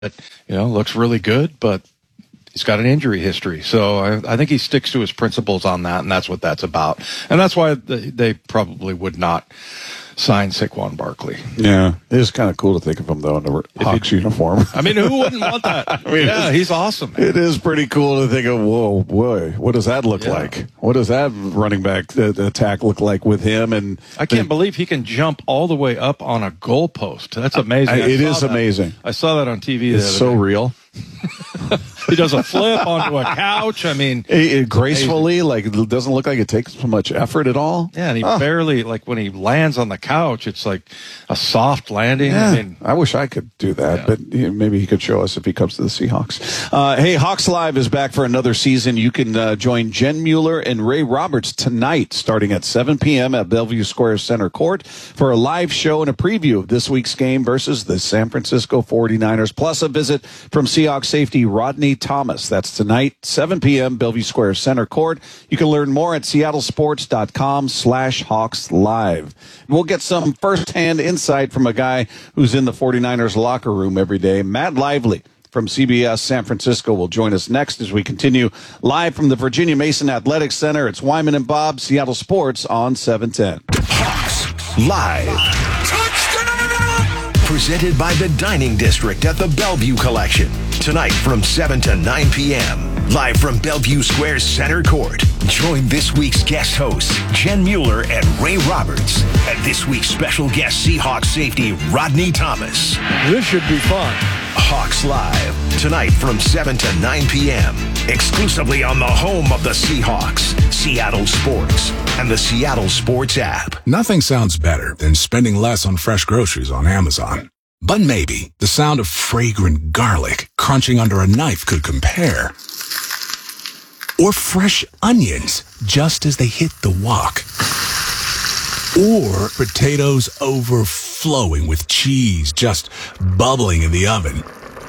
looks really good, but he's got an injury history. So I think he sticks to his principles on that, and that's what that's about. And that's why they probably would not sign Saquon Barkley. Yeah, it is kind of cool to think of him, though, in the Hawks uniform. I mean, who wouldn't want that? He's awesome, man. It is pretty cool to think of, whoa, boy, what does that look like? What does that running back attack look like with him? And I can't believe he can jump all the way up on a goalpost. That's amazing. It is amazing. I saw that on TV. It's so real. He does a flip onto a couch. I mean, it gracefully, like it doesn't look like it takes so much effort at all. Yeah, and he barely, like when he lands on the couch, it's like a soft landing. Yeah, I wish I could do that, but maybe he could show us if he comes to the Seahawks. Hey, Hawks Live is back for another season. You can join Jen Mueller and Ray Roberts tonight, starting at 7 p.m. at Bellevue Square Center Court for a live show and a preview of this week's game versus the San Francisco 49ers, plus a visit from Seahawks safety Rodney Thomas. That's tonight, 7 p.m., Bellevue Square Center Court. You can learn more at seattlesports.com/Hawks Live. We'll get some firsthand insight from a guy who's in the 49ers locker room every day. Matt Lively from CBS San Francisco will join us next as we continue live from the Virginia Mason Athletic Center. It's Wyman and Bob, Seattle Sports on 710. Hawks Live. Presented by the Dining District at the Bellevue Collection. Tonight from 7 to 9 p.m. Live from Bellevue Square Center Court. Join this week's guest hosts, Jen Mueller and Ray Roberts, and this week's special guest Seahawks safety, Rodney Thomas. This should be fun. Hawks Live. Tonight from 7 to 9 p.m. Exclusively on the home of the Seahawks, Seattle Sports, and the Seattle Sports app. Nothing sounds better than spending less on fresh groceries on Amazon. But maybe the sound of fragrant garlic crunching under a knife could compare. Or fresh onions just as they hit the wok. Or potatoes overflowing with cheese just bubbling in the oven.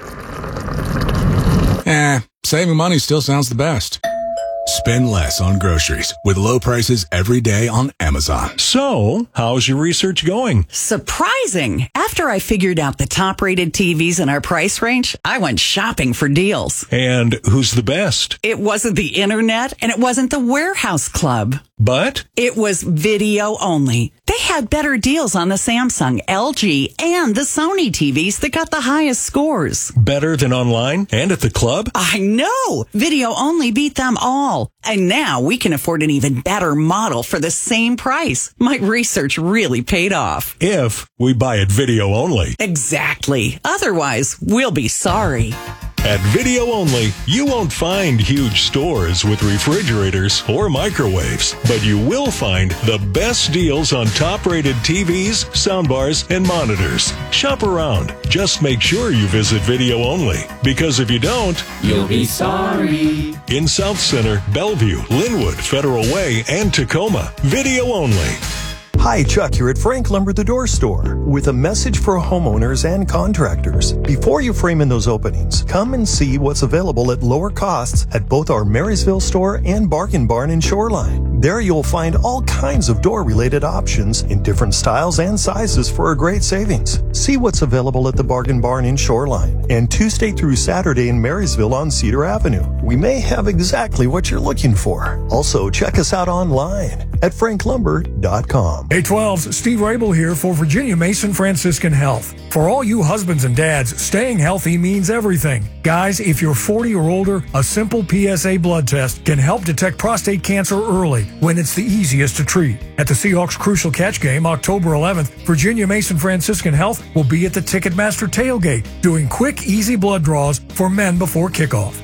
Saving money still sounds the best. Spend less on groceries with low prices every day on Amazon. So, how's your research going? Surprising. After I figured out the top-rated TVs in our price range, I went shopping for deals. And who's the best? It wasn't the internet, and it wasn't the Warehouse Club. But? It was video only. They had better deals on the Samsung, LG, and the Sony TVs that got the highest scores. Better than online and at the club? I know! Video only beat them all. And now we can afford an even better model for the same price. My research really paid off. If we buy it video only. Exactly. Otherwise, we'll be sorry. At Video Only, you won't find huge stores with refrigerators or microwaves, but you will find the best deals on top-rated TVs, soundbars, and monitors. Shop around. Just make sure you visit Video Only, because if you don't, you'll be sorry. In South Center, Bellevue, Linwood, Federal Way, and Tacoma, Video Only. Hi, Chuck here at Frank Lumber the Door Store with a message for homeowners and contractors. Before you frame in those openings, come and see what's available at lower costs at both our Marysville store and Bargain Barn in Shoreline. There you'll find all kinds of door-related options in different styles and sizes for a great savings. See what's available at the Bargain Barn in Shoreline and Tuesday through Saturday in Marysville on Cedar Avenue. We may have exactly what you're looking for. Also, check us out online at franklumber.com. 812's Steve Rabel here for Virginia Mason Franciscan Health. For all you husbands and dads, staying healthy means everything. Guys, if you're 40 or older, a simple PSA blood test can help detect prostate cancer early when it's the easiest to treat. At the Seahawks Crucial Catch Game, October 11th, Virginia Mason Franciscan Health will be at the Ticketmaster tailgate doing quick, easy blood draws for men before kickoff.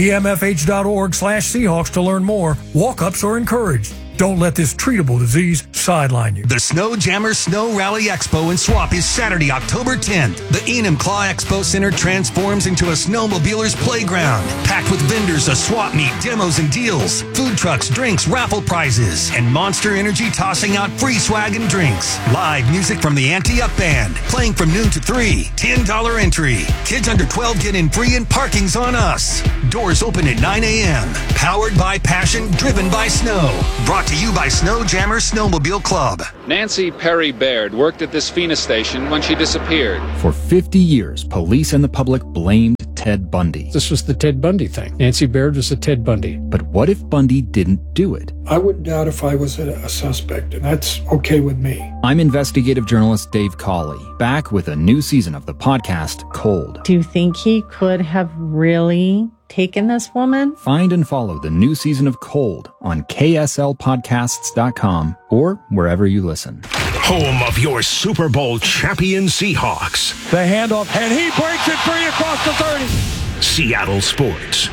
VMFH.org/Seahawks to learn more. Walk-ups are encouraged. Don't let this treatable disease sideline you. The Snow Jammer Snow Rally Expo in Swap is Saturday, October 10th. The Enum Claw Expo Center transforms into a snowmobiler's playground, packed with vendors, a swap meet, demos and deals, food trucks, drinks, raffle prizes, and Monster Energy tossing out free swag and drinks. Live music from the Ante Up Band, playing from noon to 3. $10 entry. Kids under 12 get in free and parking's on us. Doors open at 9 a.m. Powered by passion, driven by snow. Brought to you by Snow Jammer Snowmobile Wheel Club. Nancy Perry Baird worked at this Phoenix station when she disappeared. For 50 years, police and the public blamed Ted Bundy. This was the Ted Bundy thing. Nancy Baird was a Ted Bundy. But what if Bundy didn't do it? I wouldn't doubt if I was a suspect, and that's okay with me. I'm investigative journalist Dave Cawley, back with a new season of the podcast Cold. Do you think he could have really taken this woman? Find and follow the new season of Cold on KSLPodcasts.com or wherever you listen. Home of your Super Bowl champion Seahawks. The handoff, and he breaks it free across the 30. Seattle Sports.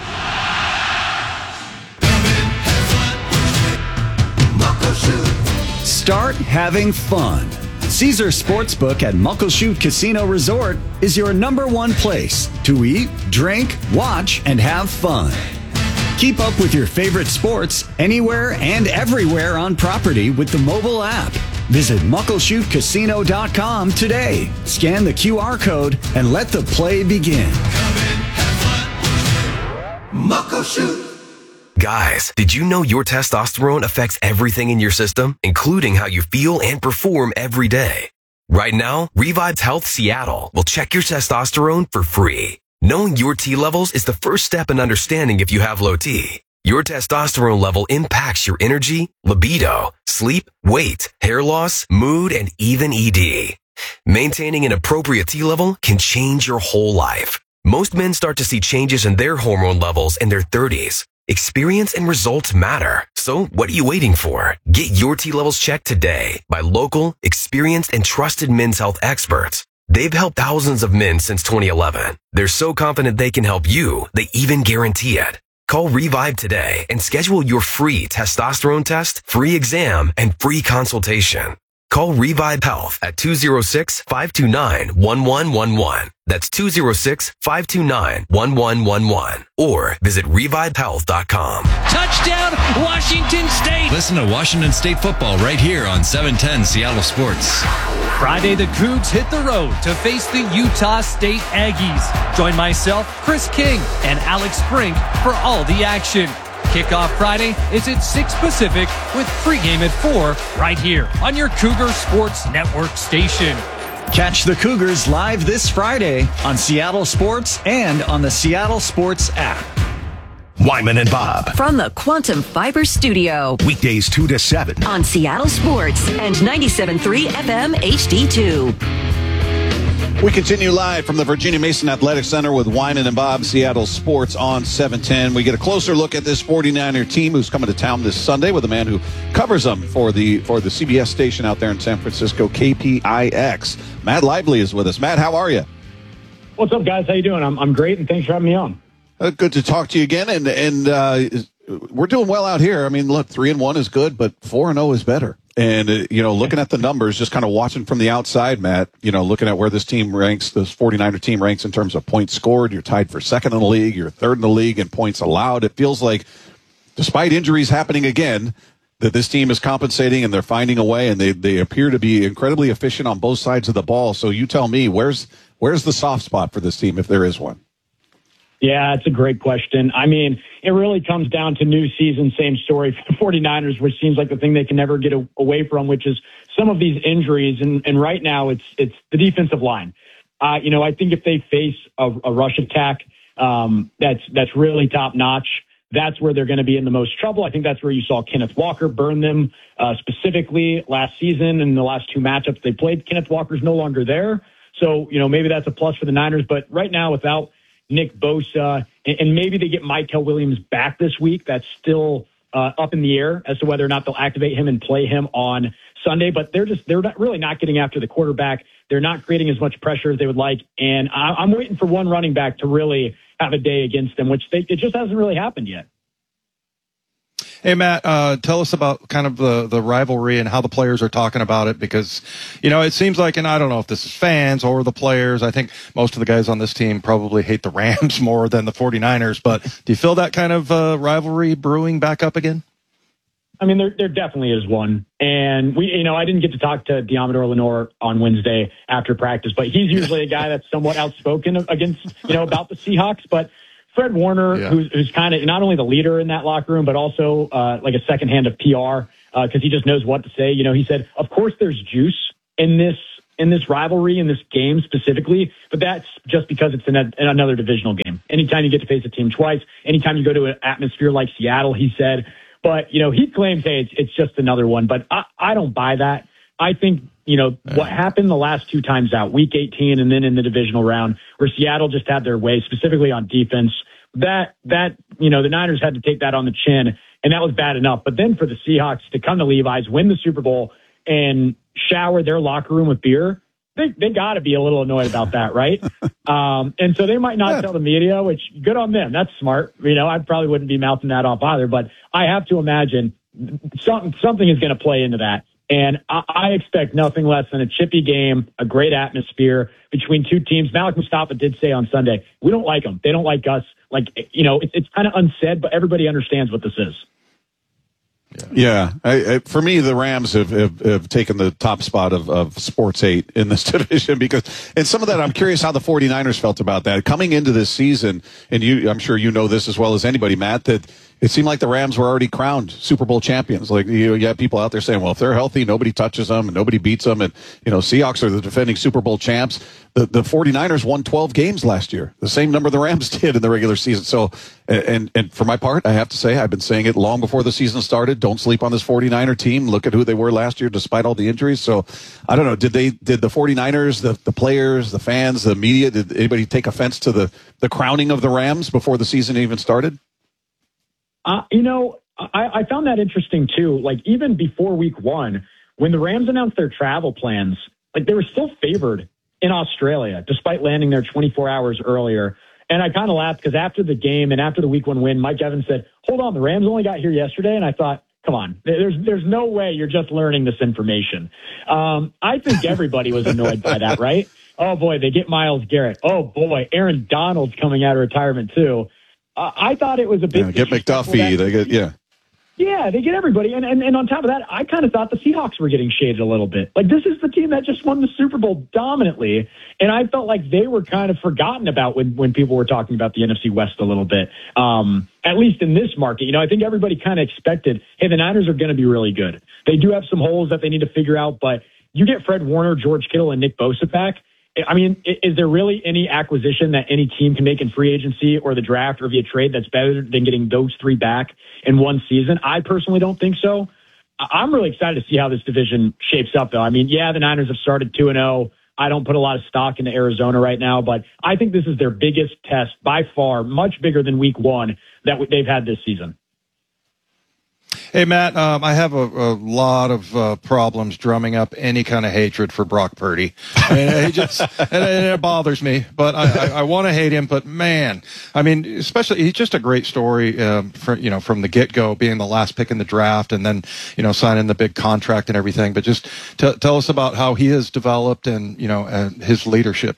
Start having fun. Caesar Sportsbook at Muckleshoot Casino Resort is your #1 place to eat, drink, watch, and have fun. Keep up with your favorite sports anywhere and everywhere on property with the mobile app. Visit MuckleshootCasino.com today. Scan the QR code and let the play begin. Muckleshoot. Guys, did you know your testosterone affects everything in your system, including how you feel and perform every day? Right now, Revive's Health Seattle will check your testosterone for free. Knowing your T levels is the first step in understanding if you have low T. Your testosterone level impacts your energy, libido, sleep, weight, hair loss, mood, and even ED. Maintaining an appropriate T level can change your whole life. Most men start to see changes in their hormone levels in their 30s. Experience and results matter. So what are you waiting for? Get your T levels checked today by local, experienced, and trusted men's health experts. They've helped thousands of men since 2011. They're so confident they can help you, they even guarantee it. Call Revive today and schedule your free testosterone test, free exam, and free consultation. Call Revive Health at 206-529-1111. That's 206-529-1111. Or visit revivehealth.com. Touchdown, Washington State! Listen to Washington State football right here on 710 Seattle Sports. Friday, the Cougs hit the road to face the Utah State Aggies. Join myself, Chris King, and Alex Brink for all the action. Kickoff Friday is at 6 Pacific with pregame at 4 right here on your Cougar Sports Network station. Catch the Cougars live this Friday on Seattle Sports and on the Seattle Sports app. Wyman and Bob. From the Quantum Fiber Studio. Weekdays 2 to 7. On Seattle Sports and 97.3 FM HD2. We continue live from the Virginia Mason Athletic Center with Wyman and Bob, Seattle Sports on 710. We get a closer look at this 49er team who's coming to town this Sunday with a man who covers them for the CBS station out there in San Francisco, KPIX. Matt Lively is with us. Matt, how are you? What's up, guys? How you doing? I'm great, and thanks for having me on. Good to talk to you again, and we're doing well out here. I mean, look, 3-1 is good, but 4-0 is better. And, looking at the numbers, just kind of watching from the outside, Matt, looking at where this team ranks, this 49er team ranks in terms of points scored. You're tied for second in the league. You're third in the league in points allowed. It feels like, despite injuries happening again, that this team is compensating and they're finding a way, and they appear to be incredibly efficient on both sides of the ball. So you tell me, where's the soft spot for this team, if there is one? Yeah, it's a great question. I mean, it really comes down to new season, same story for the 49ers, which seems like the thing they can never get away from, which is some of these injuries. And right now it's the defensive line. I think if they face a rush attack that's really top notch, that's where they're going to be in the most trouble. I think that's where you saw Kenneth Walker burn them specifically last season and the last two matchups they played. Kenneth Walker's no longer there. So, maybe that's a plus for the Niners. But right now, without Nick Bosa, and maybe they get Mykel Williams back this week. That's still up in the air as to whether or not they'll activate him and play him on Sunday. But they're really not getting after the quarterback. They're not creating as much pressure as they would like. And I'm waiting for one running back to really have a day against them, which it just hasn't really happened yet. Hey, Matt, tell us about kind of the rivalry and how the players are talking about it, because, it seems like, and I don't know if this is fans or the players, I think most of the guys on this team probably hate the Rams more than the 49ers, but do you feel that kind of rivalry brewing back up again? I mean, there definitely is one. And I didn't get to talk to Diamador Lenore on Wednesday after practice, but he's usually a guy that's somewhat outspoken against, about the Seahawks, but Fred Warner, who's kind of not only the leader in that locker room, but also like a second hand of PR because he just knows what to say. He said, of course there's juice in this rivalry, in this game specifically, but that's just because it's in another divisional game. Anytime you get to face a team twice, anytime you go to an atmosphere like Seattle, he said. But, he claims, hey, it's just another one. But I don't buy that. I think, what happened the last two times out, week 18 and then in the divisional round, where Seattle just had their way, specifically on defense, that the Niners had to take that on the chin, and that was bad enough. But then for the Seahawks to come to Levi's, win the Super Bowl, and shower their locker room with beer, they got to be a little annoyed about that, right? And so they might not tell the media, which good on them. That's smart. I probably wouldn't be mouthing that off either, but I have to imagine something is going to play into that. And I expect nothing less than a chippy game, a great atmosphere between two teams. Malik Mustafa did say on Sunday, we don't like them. They don't like us. It's kind of unsaid, but everybody understands what this is. Yeah. For me, the Rams have taken the top spot of Sports 8 in this division and some of that, I'm curious how the 49ers felt about that. Coming into this season, and I'm sure you know this as well as anybody, Matt, that it seemed like the Rams were already crowned Super Bowl champions. Like, you have people out there saying, well, if they're healthy, nobody touches them and nobody beats them. And, Seahawks are the defending Super Bowl champs. The 49ers won 12 games last year, the same number the Rams did in the regular season. So, and for my part, I have to say, I've been saying it long before the season started. Don't sleep on this 49er team. Look at who they were last year, despite all the injuries. So, I don't know. Did the 49ers, the players, the fans, the media, did anybody take offense to the crowning of the Rams before the season even started? I found that interesting too. Like, even before week one, when the Rams announced their travel plans, like, they were still favored in Australia, despite landing there 24 hours earlier. And I kind of laughed because after the game and after the week one win, Mike Evans said, hold on, the Rams only got here yesterday. And I thought, come on, there's no way you're just learning this information. I think everybody was annoyed by that, right? Oh boy, they get Myles Garrett. Oh boy, Aaron Donald's coming out of retirement too. I thought it was a big get McDuffie. They get Yeah, they get everybody. And on top of that, I kind of thought the Seahawks were getting shaded a little bit. Like, this is the team that just won the Super Bowl dominantly, and I felt like they were kind of forgotten about when people were talking about the NFC West a little bit, at least in this market. I think everybody kind of expected, hey, the Niners are going to be really good. They do have some holes that they need to figure out, but you get Fred Warner, George Kittle, and Nick Bosa back. I mean, is there really any acquisition that any team can make in free agency or the draft or via trade that's better than getting those three back in one season? I personally don't think so. I'm really excited to see how this division shapes up, though. I mean, the Niners have started 2-0. I don't put a lot of stock into Arizona right now, but I think this is their biggest test by far, much bigger than week one that they've had this season. Hey, Matt, I have a lot of problems drumming up any kind of hatred for Brock Purdy. I mean, it bothers me, but I want to hate him. But man, I mean, especially he's just a great story, from the get-go, being the last pick in the draft and then, signing the big contract and everything. But just tell us about how he has developed and, his leadership.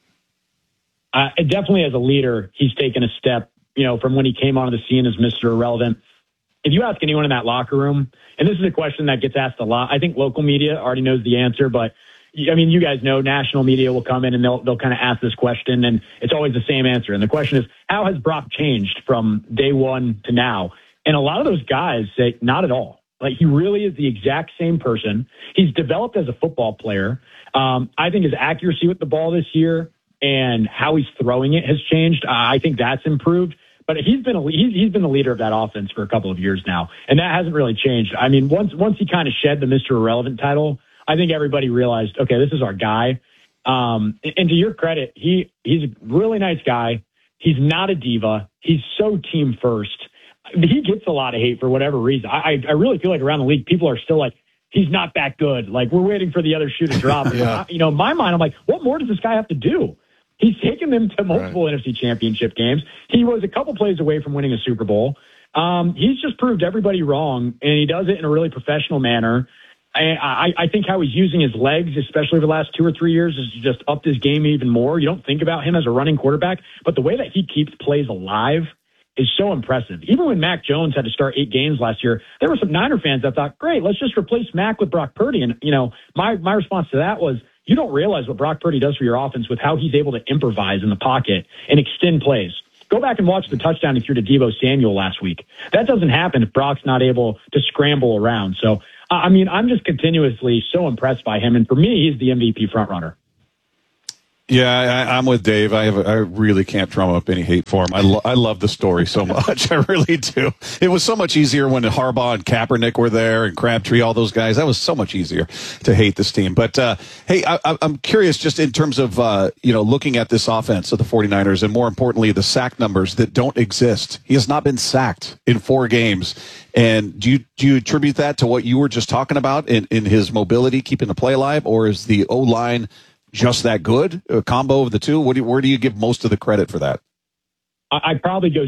Definitely as a leader, he's taken a step, from when he came onto the scene as Mr. Irrelevant. If you ask anyone in that locker room, and this is a question that gets asked a lot, I think local media already knows the answer, but I mean, you guys know national media will come in and they'll kind of ask this question, and it's always the same answer. And the question is, how has Brock changed from day one to now? And a lot of those guys say, not at all. Like, he really is the exact same person. He's developed as a football player. I think his accuracy with the ball this year and how he's throwing it has changed. I think that's improved. But he's been the leader of that offense for a couple of years now, and that hasn't really changed. I mean, once he kind of shed the Mr. Irrelevant title, I think everybody realized, okay, this is our guy. And to your credit, he's a really nice guy. He's not a diva. He's so team first. He gets a lot of hate for whatever reason. I really feel like around the league, people are still like, he's not that good. Like, we're waiting for the other shoe to drop. Yeah. In my mind, I'm like, what more does this guy have to do? He's taken them to multiple NFC championship games. He was a couple plays away from winning a Super Bowl. He's just proved everybody wrong, and he does it in a really professional manner. I think how he's using his legs, especially over the last 2 or 3 years, has just upped his game even more. You don't think about him as a running quarterback, but the way that he keeps plays alive is so impressive. Even when Mac Jones had to start 8 games last year, there were some Niner fans that thought, great, let's just replace Mac with Brock Purdy. And, my response to that was, you don't realize what Brock Purdy does for your offense with how he's able to improvise in the pocket and extend plays. Go back and watch the touchdown he threw to Deebo Samuel last week. That doesn't happen if Brock's not able to scramble around. So, I mean, I'm just continuously so impressed by him. And for me, he's the MVP frontrunner. Yeah, I'm with Dave. I really can't drum up any hate for him. I love the story so much. I really do. It was so much easier when Harbaugh and Kaepernick were there and Crabtree, all those guys. That was so much easier to hate this team. But, hey, I'm curious just in terms of, looking at this offense of the 49ers and more importantly, the sack numbers that don't exist. He has not been sacked in 4 games. And do you attribute that to what you were just talking about in his mobility, keeping the play alive, or is the O-line just that good? A combo of the two? Where do you give most of the credit for that? I'd probably go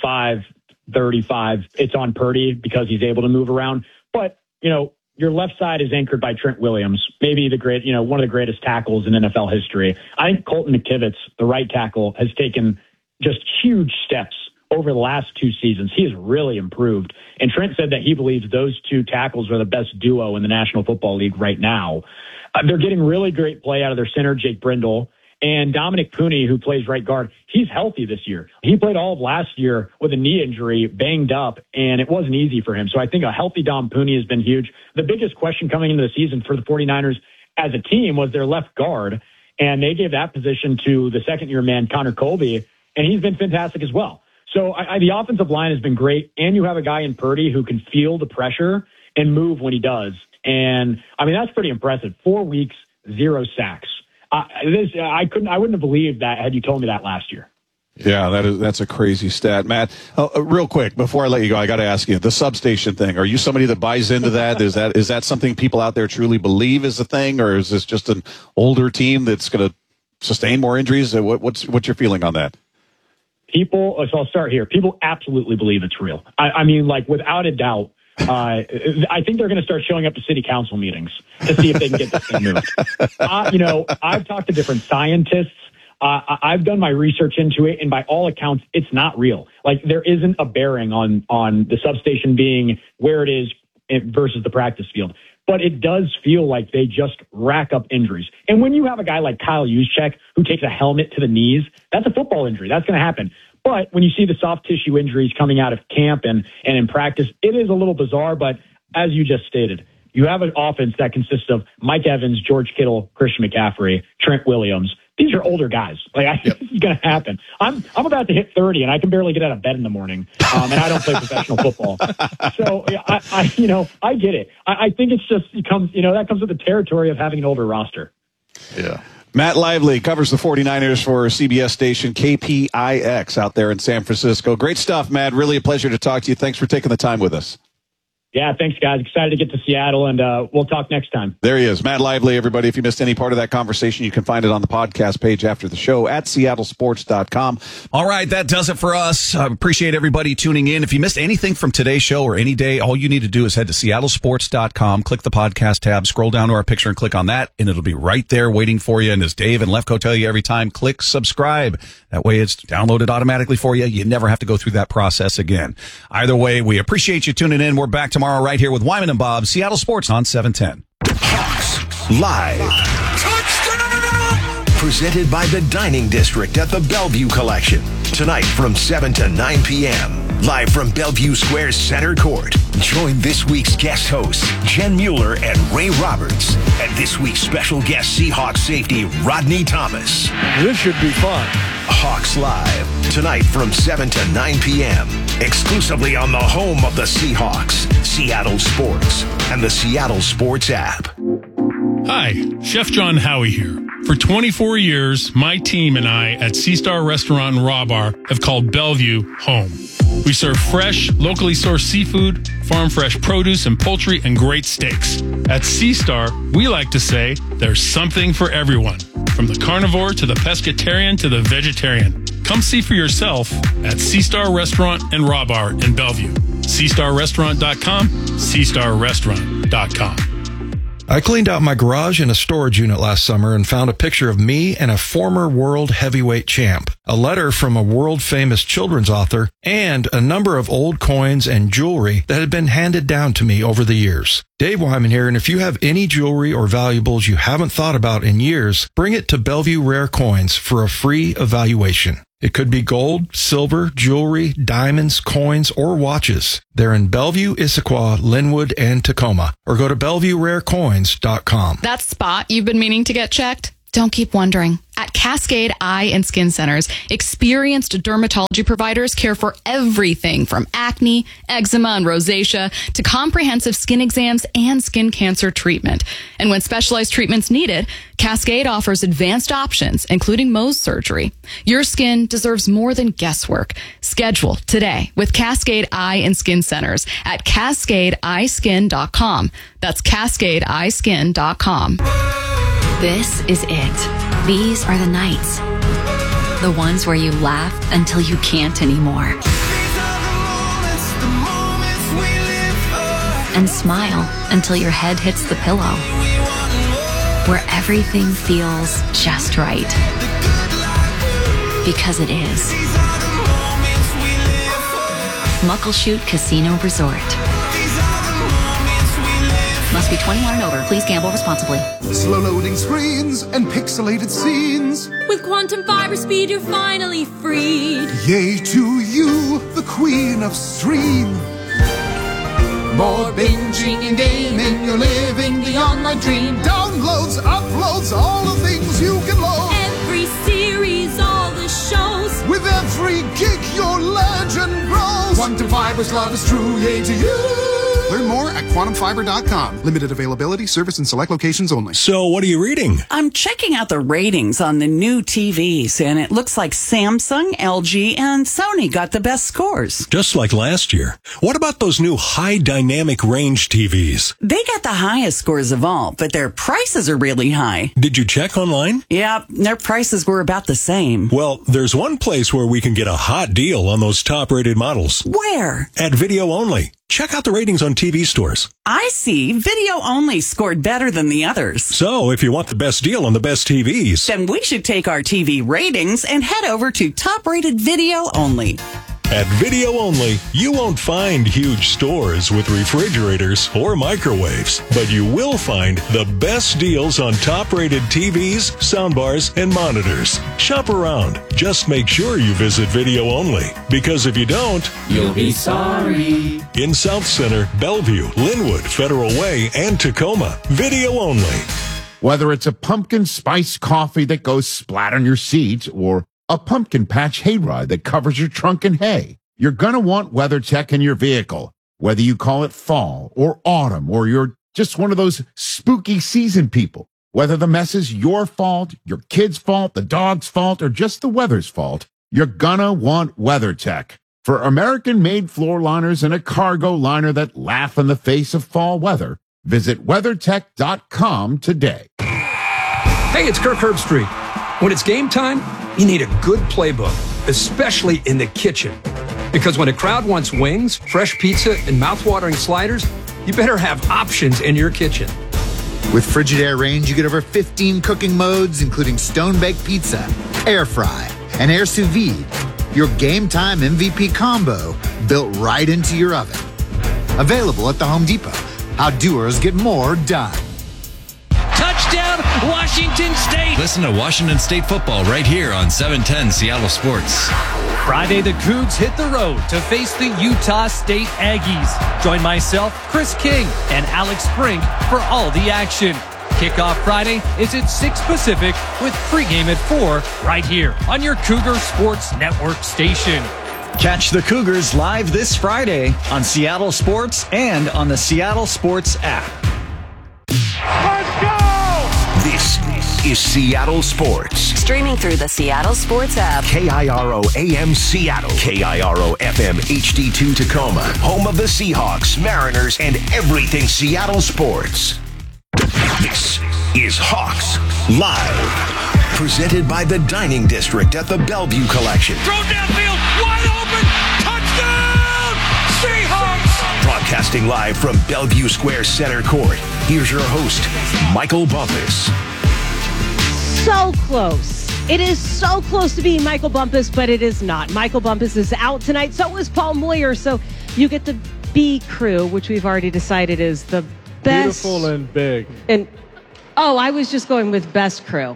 65-35. It's on Purdy because he's able to move around. But, your left side is anchored by Trent Williams, maybe one of the greatest tackles in NFL history. I think Colton McKivitz, the right tackle, has taken just huge steps over the last 2 seasons. He has really improved. And Trent said that he believes those 2 tackles are the best duo in the National Football League right now. They're getting really great play out of their center, Jake Brindle, and Dominic Pooney, who plays right guard. He's healthy this year. He played all of last year with a knee injury, banged up, and it wasn't easy for him. So I think a healthy Dom Pooney has been huge. The biggest question coming into the season for the 49ers as a team was their left guard, and they gave that position to the second-year man, Connor Colby, and he's been fantastic as well. So the offensive line has been great, and you have a guy in Purdy who can feel the pressure and move when he does. And I mean, that's pretty impressive. 4 weeks, 0 sacks. I wouldn't have believed that had you told me that last year. Yeah, that's a crazy stat, Matt. Real quick, before I let you go, I got to ask you the substation thing. Are you somebody that buys into that? Is that something people out there truly believe is a thing, or is this just an older team that's going to sustain more injuries? What's your feeling on that? So I'll start here. People absolutely believe it's real. I mean, like without a doubt. I think they're going to start showing up to city council meetings to see if they can get this thing moved. I've talked to different scientists. I've done my research into it, and by all accounts, it's not real. Like there isn't a bearing on the substation being where it is versus the practice field. But it does feel like they just rack up injuries. And when you have a guy like Kyle Juszczyk who takes a helmet to the knees, that's a football injury. That's going to happen. But when you see the soft tissue injuries coming out of camp and in practice, it is a little bizarre. But as you just stated, you have an offense that consists of Mike Evans, George Kittle, Christian McCaffrey, Trent Williams. These are older guys. I think this is going to happen. I'm about to hit 30, and I can barely get out of bed in the morning, and I don't play professional football. So I get it. I think it comes with the territory of having an older roster. Yeah. Matt Lively covers the 49ers for CBS station KPIX out there in San Francisco. Great stuff, Matt. Really a pleasure to talk to you. Thanks for taking the time with us. Yeah, thanks, guys. Excited to get to Seattle, and we'll talk next time. There he is, Matt Lively, everybody. If you missed any part of that conversation, you can find it on the podcast page after the show at seattlesports.com. All right, that does it for us. I appreciate everybody tuning in. If you missed anything from today's show or any day, all you need to do is head to seattlesports.com, click the podcast tab, scroll down to our picture and click on that, and it'll be right there waiting for you. And as Dave and Lefko tell you every time, click subscribe. That way it's downloaded automatically for you. You never have to go through that process again. Either way, we appreciate you tuning in. We're back tomorrow right here with Wyman and Bob, Seattle Sports on 710. Hawks Live. Touchdown! Presented by the Dining District at the Bellevue Collection. Tonight from 7 to 9 p.m. Live from Bellevue Square's center court. Join this week's guest hosts, Jen Mueller and Ray Roberts. And this week's special guest Seahawks safety, Rodney Thomas. This should be fun. Hawks Live. Tonight from 7 to 9 p.m. Exclusively on the home of the Seahawks, Seattle Sports, and the Seattle Sports app. Hi, Chef John Howie here. For 24 years, my team and I at Sea Star Restaurant and Raw Bar have called Bellevue home. We serve fresh, locally sourced seafood, farm fresh produce and poultry, and great steaks. At Sea Star, we like to say there's something for everyone, from the carnivore to the pescatarian to the vegetarian. Come see for yourself at Sea Star Restaurant and Raw Bar in Bellevue. SeaStarRestaurant.com, SeaStarRestaurant.com. I cleaned out my garage and a storage unit last summer and found a picture of me and a former world heavyweight champ, a letter from a world-famous children's author, and a number of old coins and jewelry that had been handed down to me over the years. Dave Wyman here, and if you have any jewelry or valuables you haven't thought about in years, bring it to Bellevue Rare Coins for a free evaluation. It could be gold, silver, jewelry, diamonds, coins, or watches. They're in Bellevue, Issaquah, Linwood, and Tacoma. Or go to BellevueRareCoins.com. That spot you've been meaning to get checked? Don't keep wondering. At Cascade Eye and Skin Centers, experienced dermatology providers care for everything from acne, eczema, and rosacea to comprehensive skin exams and skin cancer treatment. And when specialized treatment's needed, Cascade offers advanced options, including Mohs surgery. Your skin deserves more than guesswork. Schedule today with Cascade Eye and Skin Centers at CascadeEyeskin.com. That's CascadeEyeskin.com. This is it. These are the nights. The ones where you laugh until you can't anymore. And smile until your head hits the pillow. Where everything feels just right. Because it is. Muckleshoot Casino Resort. Must be 21 and over. Please gamble responsibly. Slow loading screens and pixelated scenes. With quantum fiber speed, you're finally freed. Yay to you, the queen of stream. More binging and gaming, you're living the online dream. Downloads, uploads, all the things you can load. Every series, all the shows. With every gig, your legend grows. Quantum Fiber's love is true, yay to you. Learn more at quantumfiber.com. Limited availability, service in select locations only. So what are you reading? I'm checking out the ratings on the new TVs, and it looks like Samsung, LG, and Sony got the best scores. Just like last year. What about those new high dynamic range TVs? They got the highest scores of all, but their prices are really high. Did you check online? Yeah, their prices were about the same. Well, there's one place where we can get a hot deal on those top-rated models. Where? At Video Only. Check out the ratings on TV stores. I see. Video Only scored better than the others. So, if you want the best deal on the best TVs, then we should take our TV ratings and head over to top-rated Video Only. At Video Only, you won't find huge stores with refrigerators or microwaves, but you will find the best deals on top-rated TVs, soundbars, and monitors. Shop around. Just make sure you visit Video Only, because if you don't, you'll be sorry. In South Center, Bellevue, Linwood, Federal Way, and Tacoma, Video Only. Whether it's a pumpkin spice coffee that goes splat on your seat or a pumpkin patch hayride that covers your trunk in hay, you're going to want WeatherTech in your vehicle. Whether you call it fall or autumn, or you're just one of those spooky season people, whether the mess is your fault, your kid's fault, the dog's fault, or just the weather's fault, you're going to want WeatherTech. For American-made floor liners and a cargo liner that laugh in the face of fall weather, visit WeatherTech.com today. Hey, it's Kirk Herbstreit. When it's game time, you need a good playbook, especially in the kitchen. Because when a crowd wants wings, fresh pizza, and mouthwatering sliders, you better have options in your kitchen. With Frigidaire Range, you get over 15 cooking modes, including stone-baked pizza, air fry, and air sous vide. Your game time MVP combo built right into your oven. Available at the Home Depot. How doers get more done. Touchdown, Washington State! Listen to Washington State football right here on 710 Seattle Sports. Friday, the Cougs hit the road to face the Utah State Aggies. Join myself, Chris King, and Alex Brink for all the action. Kickoff Friday is at 6 Pacific with pregame at 4 right here on your Cougar Sports Network station. Catch the Cougars live this Friday on Seattle Sports and on the Seattle Sports app. Let's go! This is Seattle Sports. Streaming through the Seattle Sports app. KIRO AM Seattle. KIRO FM HD2 Tacoma. Home of the Seahawks, Mariners, and everything Seattle sports. This is Hawks Live. Presented by the Dining District at the Bellevue Collection. Throw downfield, wide open, touchdown, Seahawks! Broadcasting live from Bellevue Square Center Court. Here's your host, Michael Bumpus. So close. It is so close to being Michael Bumpus, but it is not. Michael Bumpus is out tonight. So is Paul Moyer. So you get the B crew, which we've already decided is the best. Beautiful and big. And I was just going with best crew.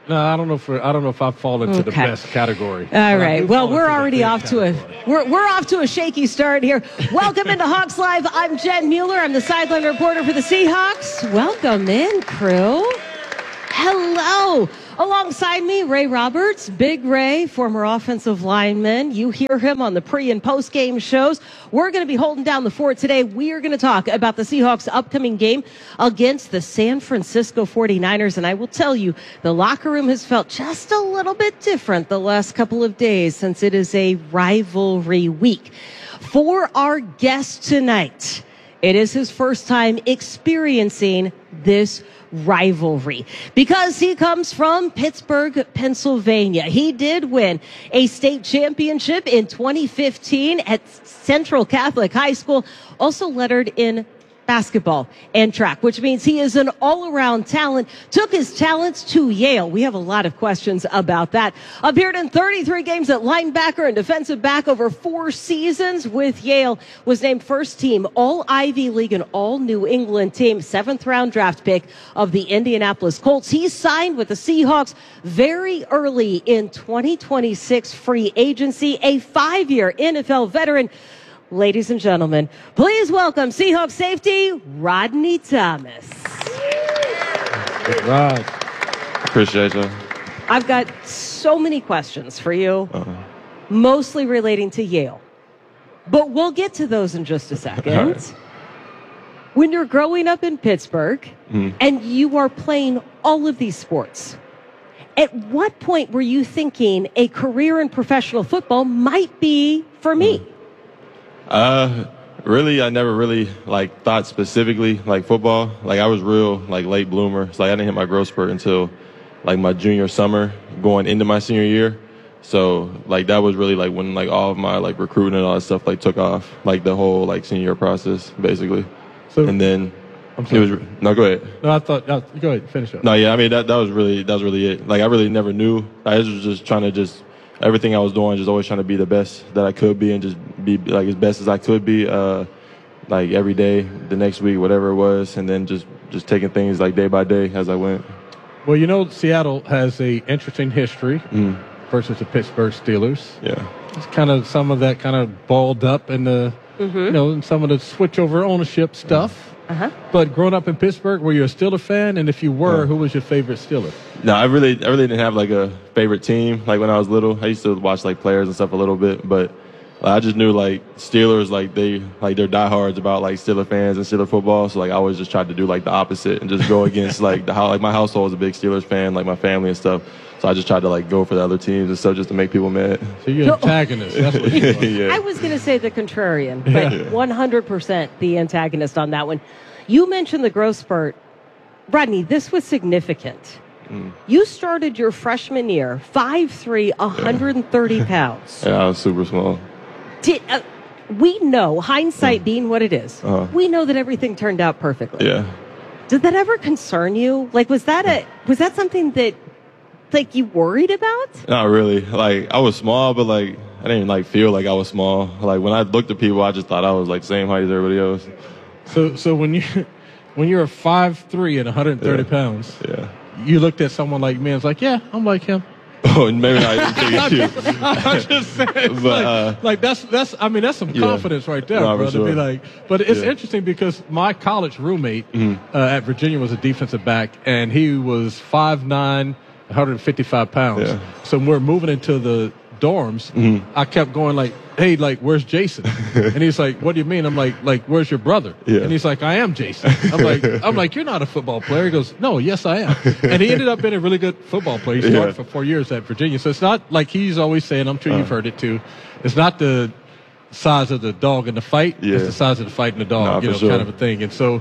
No, I don't know if I fall into the best category. All right. Well, we're already off to a shaky start here. Welcome into Hawks Live. I'm Jen Mueller. I'm the sideline reporter for the Seahawks. Welcome in, crew. Hello. Alongside me, Ray Roberts, Big Ray, former offensive lineman. You hear him on the pre- and post-game shows. We're going to be holding down the fort today. We are going to talk about the Seahawks' upcoming game against the San Francisco 49ers. And I will tell you, the locker room has felt just a little bit different the last couple of days since it is a rivalry week. For our guest tonight, it is his first time experiencing this rivalry because he comes from Pittsburgh, Pennsylvania. He did win a state championship in 2015 at Central Catholic High School, also lettered in basketball and track, which means he is an all-around talent. Took his talents to Yale. We have a lot of questions about that. Appeared in 33 games at linebacker and defensive back over 4 seasons with Yale. Was named first team All-Ivy League and All-New England team. 7th-round draft pick of the Indianapolis Colts. He signed with the Seahawks very early in 2026 free agency. A 5-year NFL veteran. Ladies and gentlemen, please welcome Seahawks safety, Rodney Thomas. Good ride. Appreciate you. I've got so many questions for you, mostly relating to Yale. But we'll get to those in just a second. Right. When you're growing up in Pittsburgh and you are playing all of these sports, at what point were you thinking a career in professional football might be for me? Really, I never really thought specifically football. I was real late bloomer. So I didn't hit my growth spurt until my junior summer, going into my senior year. So that was really when all of my recruiting and all that stuff took off. The whole senior year process basically. So, and then it was no. Go ahead. No, I thought. No, go ahead. Finish up. No, yeah. I mean that was really it. I really never knew. I was just trying to everything I was doing, just always trying to be the best that I could be and just be as best as I could be, every day, the next week, whatever it was, and then just taking things day by day as I went. Well, Seattle has a interesting history versus the Pittsburgh Steelers. Yeah. It's kind of some of that kind of balled up in the, in some of the switch over ownership stuff. But growing up in Pittsburgh, were you a Steeler fan? And if you were, who was your favorite Steeler? No, I really didn't have a favorite team. When I was little, I used to watch players and stuff a little bit, but I just knew Steelers they're diehards about Steeler fans and Steeler football. So I always just tried to do the opposite and just go against my household was a big Steelers fan, my family and stuff. So I just tried to go for the other teams and stuff just to make people mad. So you're an antagonist. That's what you are. Yeah. I was going to say the contrarian, but 100% the antagonist on that one. You mentioned the growth spurt. Rodney, this was significant. You started your freshman year, 5'3", 130 pounds. Yeah, I was super small. We know, hindsight being what it is, we know that everything turned out perfectly. Yeah. Did that ever concern you? Was that something that you worried about? Not really. I was small, but I didn't even feel I was small. When I looked at people, I just thought I was the same height as everybody else. So when you're 5'3" and 130 pounds, you looked at someone like me and was like, yeah, I'm like him. Oh, and maybe not you. I'm just saying, but that's some confidence right there, bro. Sure. To be but it's interesting because my college roommate at Virginia was a defensive back, and he was 5'9", 155 pounds. Yeah. So when we're moving into the dorms, I kept going hey, where's Jason? And he's like, what do you mean? I'm like, where's your brother? Yeah. And he's like, I am Jason. I'm like, you're not a football player. He goes, no, yes, I am. And he ended up being a really good football player. He started for 4 years at Virginia. So it's not like he's always saying, I'm sure you've heard it too. It's not the size of the dog in the fight. It's the size of the fight in the dog, kind of a thing. And so,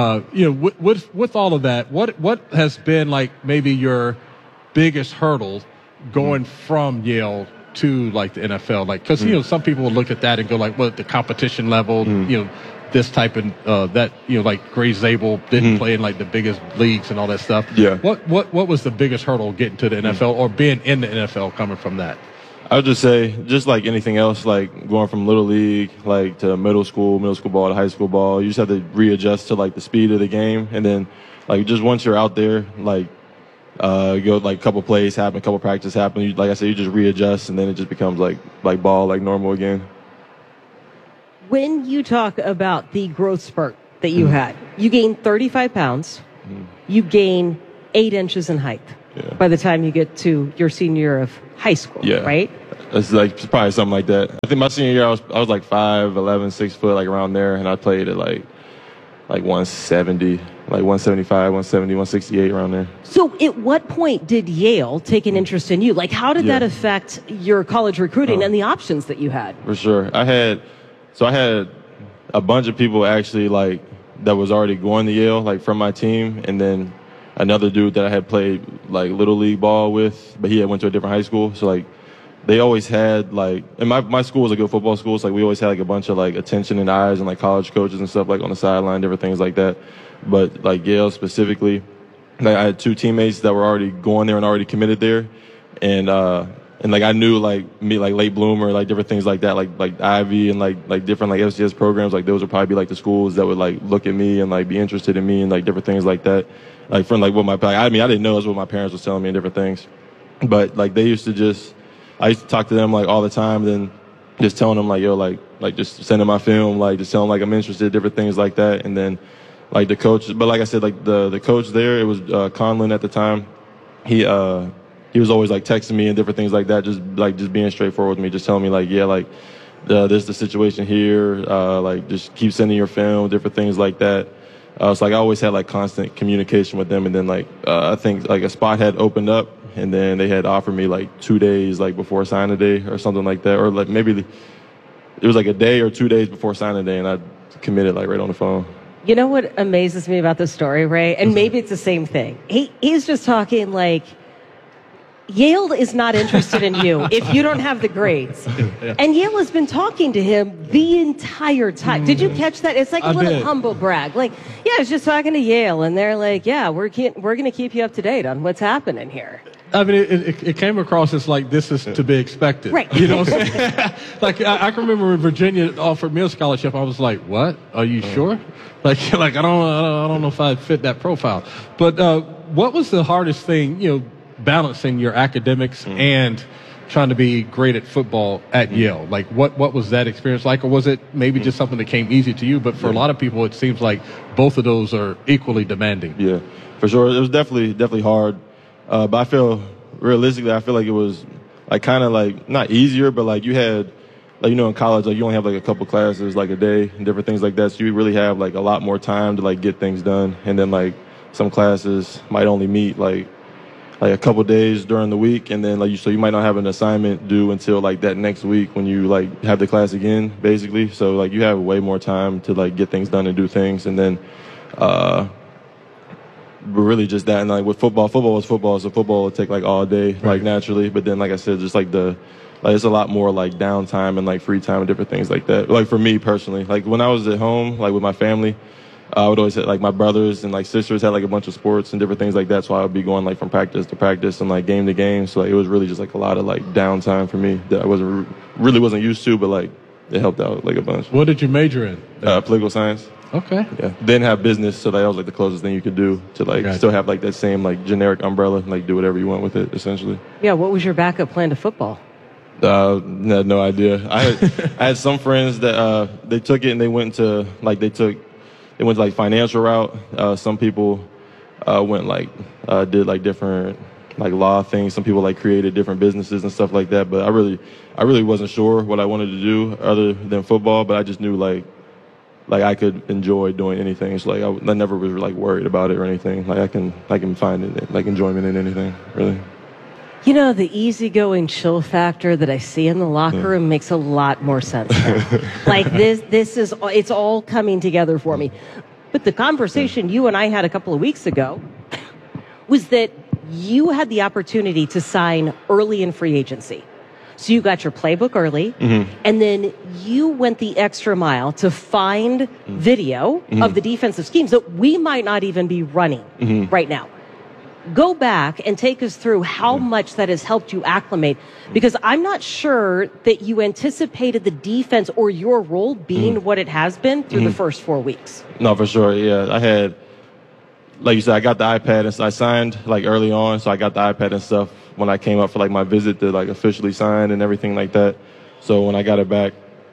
with all of that, what has been maybe your biggest hurdle going from Yale to the NFL, because some people will look at that and go the competition level, this type of that, Gray Zabel didn't play in the biggest leagues and all that stuff. Yeah. What was the biggest hurdle getting to the NFL or being in the NFL coming from that? I would just say, just like anything else, going from little league to middle school ball to high school ball, you just have to readjust to the speed of the game, and then just once you're out there, go like a couple plays happen, a couple practices happen. Like I said, you just readjust, and then it just becomes like ball, like normal again. When you talk about the growth spurt that you had, you gained 35 pounds. You gain 8 inches in height by the time you get to your senior year of high school, right? It's like probably something like that. I think my senior year, I was like 5'11", 6 foot, like around there, and I played at like 170, like 175, 170, 168, around there. So at what point did Yale take an interest in you? Like, how did that affect your college recruiting and the options that you had? For sure. I had a bunch of people actually like that was already going to Yale, like from my team, and then another dude that I had played like little league ball with, but he had went to a different high school. So like they always had like, and my school was a good football school, so like we always had like a bunch of like attention and eyes and like college coaches and stuff like on the sideline, different things like that. But like Yale specifically, like I had 2 teammates that were already going there and already committed there, and like I knew like me, like late bloomer, like different things like that, like Ivy and like different like FCS programs, like those would probably be like the schools that would like look at me and like be interested in me and like different things like that. Like from like what I didn't know that's what my parents was telling me and different things, but like I used to talk to them like all the time, then just telling them like, yo, like just sending my film, like just telling them like I'm interested, different things like that. And then like the coach, but like I said, like the coach there, it was Conlon at the time. He was always like texting me and different things like that, just being straightforward with me, just telling me like, yeah, like this is the situation here, like just keep sending your film, different things like that. So like I always had like constant communication with them, and then like I think like a spot had opened up, and then they had offered me like 2 days like before signing day or something like that, or like maybe it was like a day or 2 days before signing day, and I committed like right on the phone. You know what amazes me about this story, Ray? And maybe it's the same thing. He's just talking like, Yale is not interested in you if you don't have the grades. And Yale has been talking to him the entire time. Did you catch that? It's like a little humble brag. Like, yeah, I was just talking to Yale, and they're like, yeah, we're going to keep you up to date on what's happening here. I mean, it came across as like this is to be expected. Right. You know what I'm saying? Like, I can remember when Virginia offered me a scholarship, I was like, what? Are you sure? Like I don't know if I fit that profile. But what was the hardest thing, balancing your academics and trying to be great at football at Yale? Like, what was that experience like? Or was it maybe just something that came easy to you? But for a lot of people, it seems like both of those are equally demanding. Yeah, for sure. It was definitely hard. But I feel like it was like kind of like not easier, but like you had, like, in college, like you only have like a couple classes like a day and different things like that. So you really have like a lot more time to like get things done. And then like some classes might only meet like a couple days during the week, and then so you might not have an assignment due until like that next week when you like have the class again, basically. So like you have way more time to like get things done and do things, and then but really just that. And like with football was football, so football would take like all day, like naturally. But then like I said, just like it's a lot more like downtime and like free time and different things like that. Like for me personally, like when I was at home, like with my family, I would always have, like, my brothers and like sisters had like a bunch of sports and different things like that. So I would be going like from practice to practice and like game to game. So like, it was really just like a lot of like downtime for me that I wasn't used to, but like it helped out like a bunch. What did you major in? Political science. Okay. Yeah. Didn't have business, so that was like the closest thing you could do to like still have like that same like generic umbrella, like do whatever you want with it, essentially. Yeah. What was your backup plan to football? Had no idea. I had some friends that they took it and they went to like financial route. Some people went like did like different like law things. Some people like created different businesses and stuff like that. But I really wasn't sure what I wanted to do other than football. But I just knew like I could enjoy doing anything. So like I never was like worried about it or anything. Like I can find it like enjoyment in anything, really. The easygoing chill factor that I see in the locker room makes a lot more sense now. Like it's all coming together for me. But the conversation you and I had a couple of weeks ago was that you had the opportunity to sign early in free agency. So you got your playbook early, and then you went the extra mile to find video of the defensive schemes that we might not even be running right now. Go back and take us through how much that has helped you acclimate, because I'm not sure that you anticipated the defense or your role being what it has been through the first 4 weeks. No, for sure. Yeah, I had like you said, I got the iPad and I signed like early on, so I got the iPad and stuff when I came up for like my visit to like officially sign and everything like that. So when I got it back,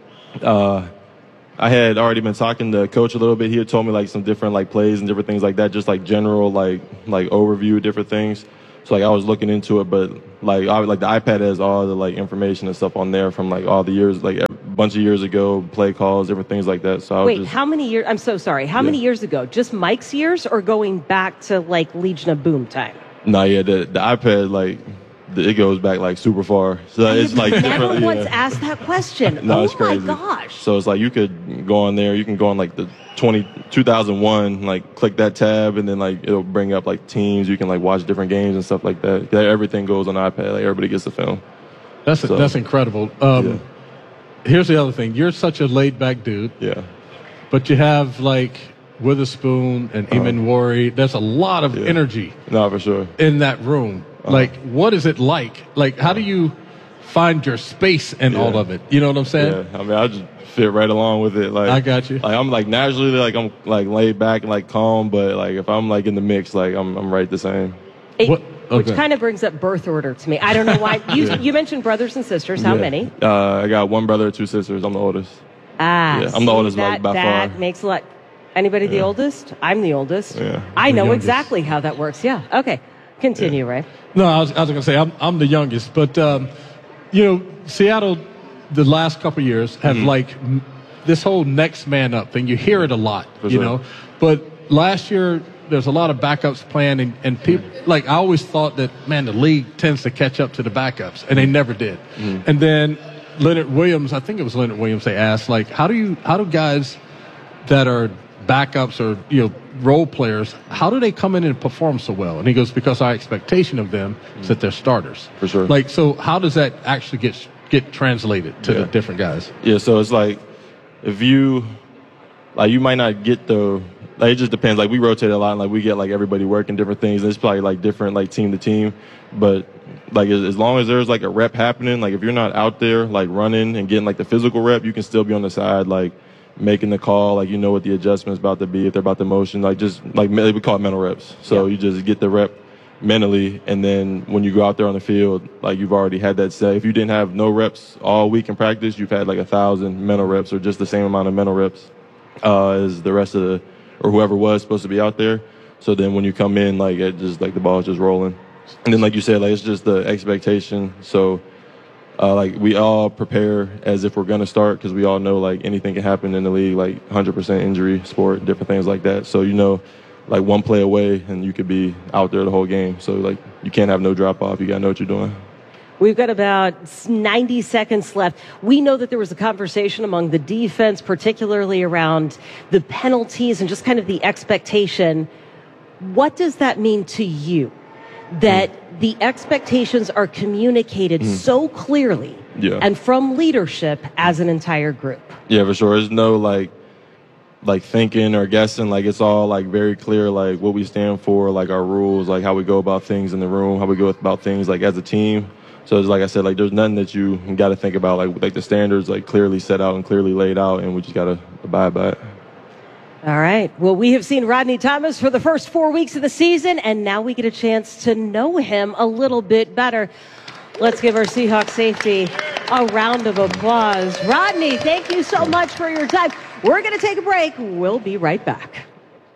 I had already been talking to Coach a little bit. He had told me like some different like plays and different things like that, just like general like overview of different things. So like I was looking into it, but like the iPad has all the like information and stuff on there from like all the years, like a bunch of years ago, play calls, different things like that. So wait, how many years? I'm so sorry. How many years ago? Just Mike's years, or going back to like Legion of Boom time? No, yeah, the iPad like it goes back like super far. So it's like never different. once asked that question. No, oh it's crazy. My gosh! So it's like you could go on there. You can go on like the 2001, like click that tab, and then like it'll bring up like teams. You can like watch different games and stuff like that. Everything goes on iPad. Like everybody gets the film. That's incredible. Here's the other thing. You're such a laid back dude. Yeah. But you have like Witherspoon and Eamon Worry. There's a lot of energy. No, for sure. In that room. Like, what is it like? Like, how do you find your space in all of it? You know what I'm saying? Yeah. I mean, I just fit right along with it. Like, I got you. Like, I'm like naturally like I'm like laid back and like calm, but like if I'm like in the mix, like I'm right the same. Which kind of brings up birth order to me. I don't know why. You mentioned brothers and sisters. How many? I got one brother, 2 sisters. I'm the oldest. Yeah, I'm the oldest by far. That makes a lot. Anybody the oldest? I'm the oldest. Yeah. I know exactly how that works. Yeah. Okay. Continue, Ray. No, I was going to say I'm the youngest, but you know, Seattle the last couple of years have like this whole next man up thing. You hear it a lot, you know, but last year there's a lot of backups playing, and people like I always thought that the league tends to catch up to the backups, and they never did. And then Leonard Williams, I think it was Leonard Williams, they asked like, how do guys that are backups or role players, how do they come in and perform so well? And he goes, because our expectation of them is that they're starters. For sure. Like, so how does that actually get translated to the different guys? Yeah, so it's like if you might not get the like, it just depends. Like we rotate a lot, and like we get like everybody working different things. And it's probably like different like team to team, but like as long as there's like a rep happening, like if you're not out there like running and getting like the physical rep, you can still be on the side like making the call, like you know what the adjustment's about to be, if they're about the motion, like just like we call it mental reps. So you just get the rep mentally, and then when you go out there on the field, like you've already had that set. If you didn't have no reps all week in practice, you've had like 1,000 mental reps or just the same amount of mental reps as the rest of or whoever was supposed to be out there. So then when you come in, like it just like the ball is just rolling. And then like you said, like it's just the expectation. So like we all prepare as if we're going to start, because we all know like anything can happen in the league, like 100% injury sport, different things like that. So like one play away and you could be out there the whole game. So like you can't have no drop off. You got to know what you're doing. We've got about 90 seconds left. We know that there was a conversation among the defense, particularly around the penalties and just kind of the expectation. What does that mean to you? That the expectations are communicated so clearly and from leadership as an entire group. Yeah, for sure. There's no like thinking or guessing. Like it's all like very clear, like what we stand for, like our rules, like how we go about things in the room, how we go about things like as a team. So it's like I said, like there's nothing that you got to think about, like the standards like clearly set out and clearly laid out, and we just got to abide by it. All right. Well, we have seen Rodney Thomas for the first 4 weeks of the season, and now we get a chance to know him a little bit better. Let's give our Seahawks safety a round of applause. Rodney, thank you so much for your time. We're going to take a break. We'll be right back.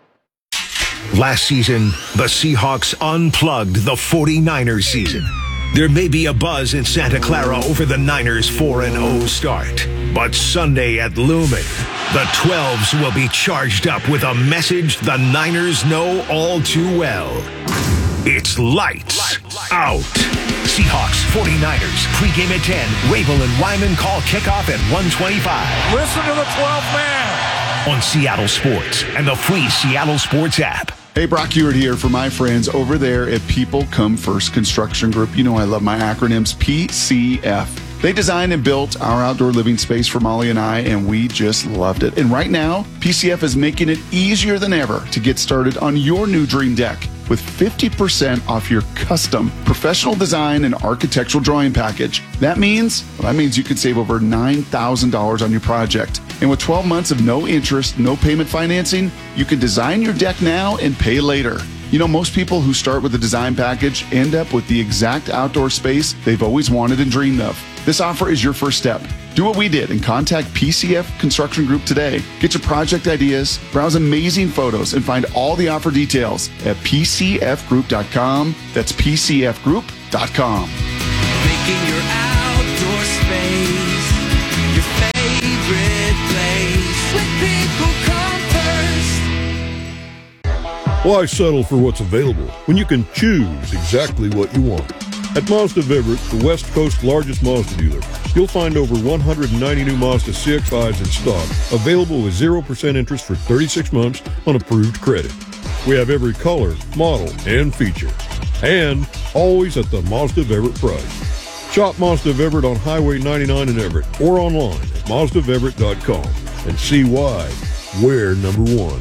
Last season, the Seahawks unplugged the 49ers season. There may be a buzz in Santa Clara over the Niners' 4-0 start. But Sunday at Lumen, the 12s will be charged up with a message the Niners know all too well. It's lights out. Seahawks, 49ers, pregame at 10. Rabel and Wyman call kickoff at 1:25. Listen to the 12th man. On Seattle Sports and the free Seattle Sports app. Hey, Brock Hewitt here for my friends over there at People Come First Construction Group. You know I love my acronyms, PCF. They designed and built our outdoor living space for Molly and I, and we just loved it. And right now, PCF is making it easier than ever to get started on your new dream deck with 50% off your custom professional design and architectural drawing package. That means you could save over $9,000 on your project. And with 12 months of no interest, no payment financing, you can design your deck now and pay later. You know, most people who start with a design package end up with the exact outdoor space they've always wanted and dreamed of. This offer is your first step. Do what we did and contact PCF Construction Group today. Get your project ideas, browse amazing photos, and find all the offer details at PCFgroup.com. That's PCFgroup.com. Making your outdoor space your favorite place. Let people come first. Why settle for what's available when you can choose exactly what you want? At Mazda of Everett, the West Coast's largest Mazda dealer, you'll find over 190 new Mazda CX-5s in stock, available with 0% interest for 36 months on approved credit. We have every color, model, and feature. And always at the Mazda of Everett price. Shop Mazda of Everett on Highway 99 in Everett or online at MazdaofEverett.com and see why we're number one.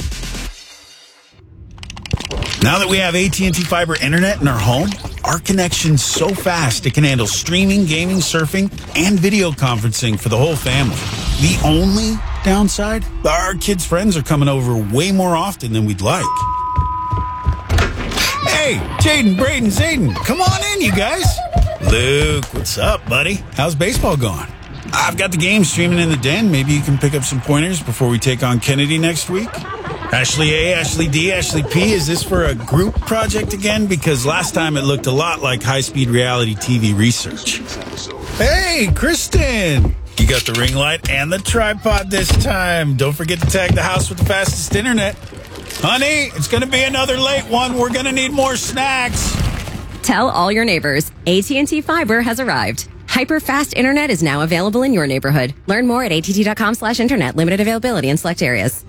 Now that we have AT&T Fiber Internet in our home, our connection's so fast it can handle streaming, gaming, surfing, and video conferencing for the whole family. The only downside? Our kids' friends are coming over way more often than we'd like. Hey, Jaden, Braden, Zayden, come on in, you guys. Luke, what's up, buddy? How's baseball going? I've got the game streaming in the den. Maybe you can pick up some pointers before we take on Kennedy next week. Ashley A, Ashley D, Ashley P, is this for a group project again? Because last time it looked a lot like high-speed reality TV research. Hey, Kristen! You got the ring light and the tripod this time. Don't forget to tag the house with the fastest internet. Honey, it's going to be another late one. We're going to need more snacks. Tell all your neighbors, AT&T Fiber has arrived. Hyper-fast internet is now available in your neighborhood. Learn more at att.com/internet. Limited availability in select areas.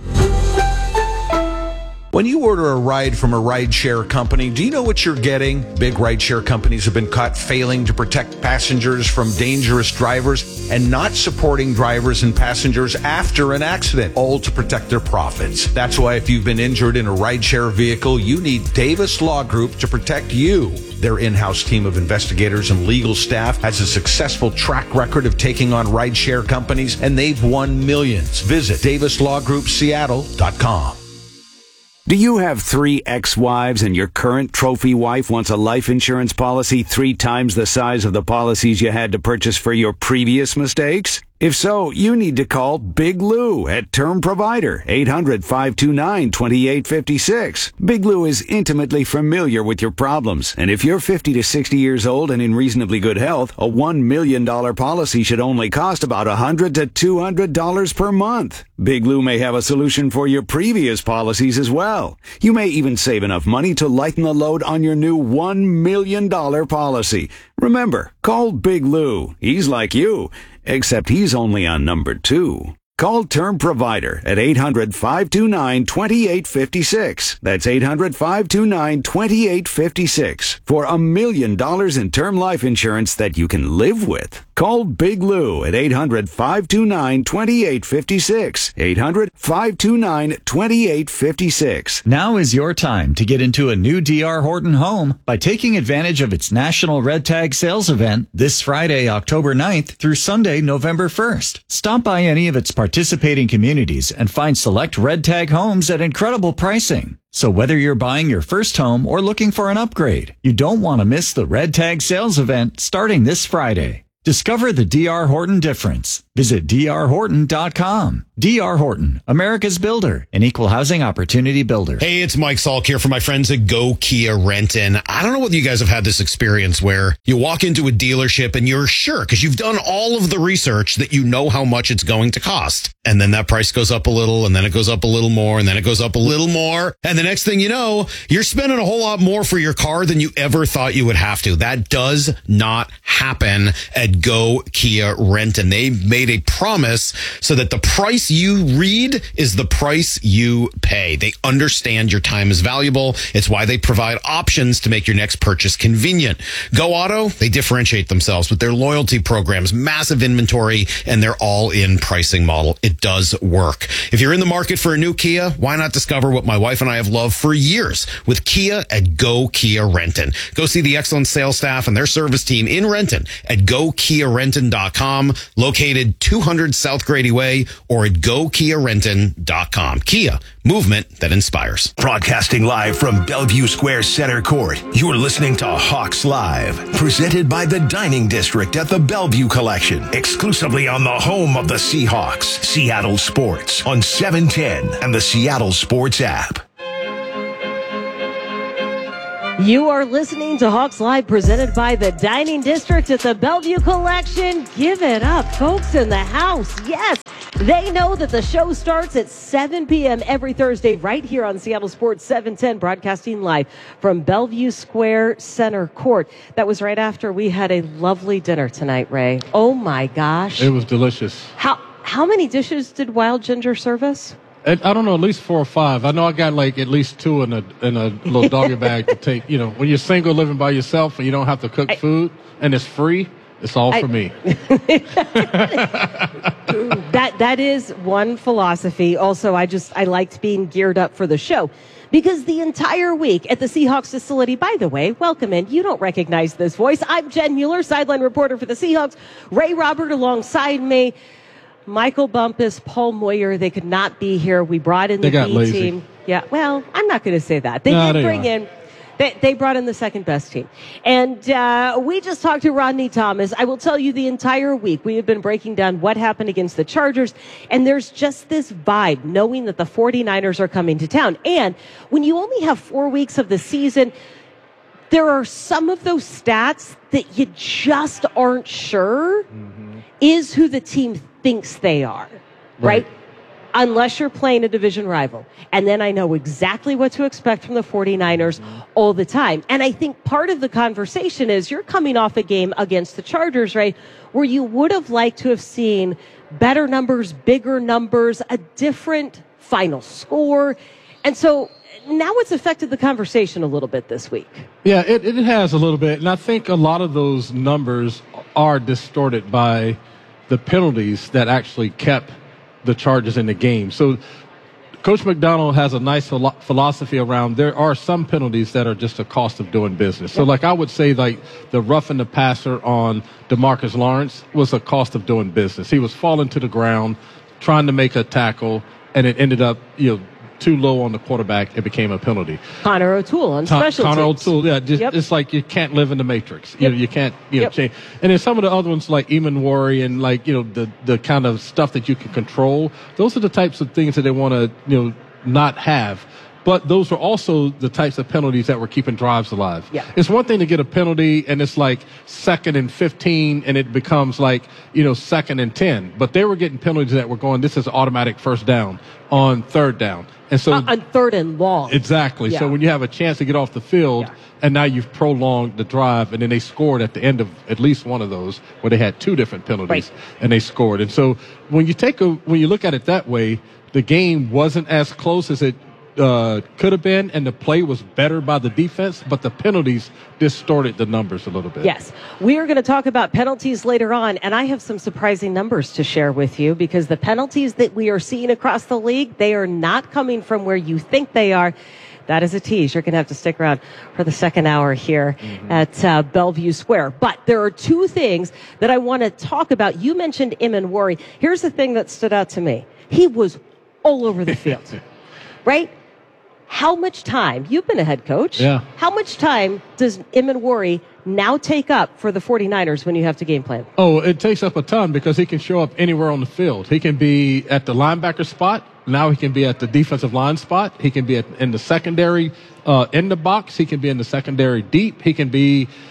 When you order a ride from a rideshare company, do you know what you're getting? Big rideshare companies have been caught failing to protect passengers from dangerous drivers and not supporting drivers and passengers after an accident, all to protect their profits. That's why if you've been injured in a rideshare vehicle, you need Davis Law Group to protect you. Their in-house team of investigators and legal staff has a successful track record of taking on rideshare companies, and they've won millions. Visit DavisLawGroupSeattle.com. Do you have 3 ex-wives and your current trophy wife wants a life insurance policy 3 times the size of the policies you had to purchase for your previous mistakes? If so, you need to call Big Lou at Term Provider, 800-529-2856. Big Lou is intimately familiar with your problems, and if you're 50 to 60 years old and in reasonably good health, a $1 million policy should only cost about $100 to $200 per month. Big Lou may have a solution for your previous policies as well. You may even save enough money to lighten the load on your new $1 million policy. Remember, call Big Lou. He's like you, except he's only on number 2. Call Term Provider at 800-529-2856. That's 800-529-2856 for $1 million in term life insurance that you can live with. Call Big Lou at 800-529-2856. 800-529-2856. Now is your time to get into a new D.R. Horton home by taking advantage of its National Red Tag Sales Event this Friday, October 9th through Sunday, November 1st. Stop by any of its participating communities and find select Red Tag homes at incredible pricing. So whether you're buying your first home or looking for an upgrade, you don't want to miss the Red Tag Sales Event starting this Friday. Discover the D.R. Horton difference. Visit drhorton.com. D.R. Horton, America's builder, an equal housing opportunity builder. Hey, it's Mike Salk here from my friends at Go Kia Renton. I don't know whether you guys have had this experience where you walk into a dealership and you're sure, because you've done all of the research, that you know how much it's going to cost. And then that price goes up a little, and then it goes up a little more, and then it goes up a little more. And the next thing you know, you're spending a whole lot more for your car than you ever thought you would have to. That does not happen at Go Kia Renton. They made a promise so that the price you read is the price you pay. They understand your time is valuable. It's why they provide options to make your next purchase convenient. Go Auto, they differentiate themselves with their loyalty programs, massive inventory, and their all-in pricing model. It it does work. If you're in the market for a new Kia, why not discover what my wife and I have loved for years with Kia at Go Kia Renton. Go see the excellent sales staff and their service team in Renton at GoKiaRenton.com, located 200 South Grady Way, or at GoKiaRenton.com. Kia, movement that inspires. Broadcasting live from Bellevue Square Center Court, you're listening to Hawks Live, presented by the Dining District at the Bellevue Collection, exclusively on the home of the Seahawks, Seattle Sports, on 710 and the Seattle Sports app. You are listening to Hawks Live, presented by the Dining District at the Bellevue Collection. Give it up, folks in the house. Yes, they know that the show starts at 7 p.m. every Thursday right here on Seattle Sports 710, broadcasting live from Bellevue Square Center Court. That was right after we had a lovely dinner tonight, Ray. Oh, my gosh. It was delicious. How many dishes did Wild Ginger serve us? I don't know, at least 4 or 5. I know I got like at least 2 in a little doggy bag to take. You know, when you're single living by yourself and you don't have to cook food and it's free, it's all for me. That is one philosophy. Also, I liked being geared up for the show. Because the entire week at the Seahawks facility, by the way, welcome in. You don't recognize this voice. I'm Jen Mueller, sideline reporter for the Seahawks. Ray Robert alongside me. Michael Bumpus, Paul Moyer, they could not be here. We brought in the B team. Yeah, well, I'm not going to say that. They brought in the second best team. And we just talked to Rodney Thomas. I will tell you, the entire week we have been breaking down what happened against the Chargers. And there's just this vibe, knowing that the 49ers are coming to town. And when you only have 4 weeks of the season, there are some of those stats that you just aren't sure is who the team thinks they are, right? Unless you're playing a division rival. And then I know exactly what to expect from the 49ers all the time. And I think part of the conversation is you're coming off a game against the Chargers, right, where you would have liked to have seen better numbers, bigger numbers, a different final score. And so now it's affected the conversation a little bit this week. Yeah, it has a little bit. And I think a lot of those numbers are distorted by the penalties that actually kept the Chargers in the game. So Coach McDonald has a nice philosophy around there are some penalties that are just a cost of doing business. So like I would say like the roughing the passer on DeMarcus Lawrence was a cost of doing business. He was falling to the ground, trying to make a tackle, and it ended up, too low on the quarterback, it became a penalty. Connor O'Toole on special teams. Connor O'Toole, yeah. It's like you can't live in the matrix. You can't, change. And then some of the other ones like Eamon Worry and like, the kind of stuff that you can control, those are the types of things that they want to, not have. But those are also the types of penalties that were keeping drives alive. Yeah. It's one thing to get a penalty and it's like 2nd and 15 and it becomes like, 2nd and 10. But they were getting penalties that were going, this is automatic first down on 3rd down. And so on 3rd and long. Exactly. Yeah. So when you have a chance to get off the field and now you've prolonged the drive and then they scored at the end of at least one of those where they had 2 different penalties and they scored. And so when you look at it that way, the game wasn't as close as it could have been, and the play was better by the defense, but the penalties distorted the numbers a little bit. Yes. We are going to talk about penalties later on, and I have some surprising numbers to share with you because the penalties that we are seeing across the league, they are not coming from where you think they are. That is a tease. You're going to have to stick around for the second hour here at Bellevue Square. But there are 2 things that I want to talk about. You mentioned Eamon Worry. Here's the thing that stood out to me. He was all over the field, right? How much time, you've been a head coach, how much time does Eamon Worry now take up for the 49ers when you have to game plan? Oh, it takes up a ton because he can show up anywhere on the field. He can be at the linebacker spot. Now he can be at the defensive line spot. He can be in the secondary in the box. He can be in the secondary deep. He can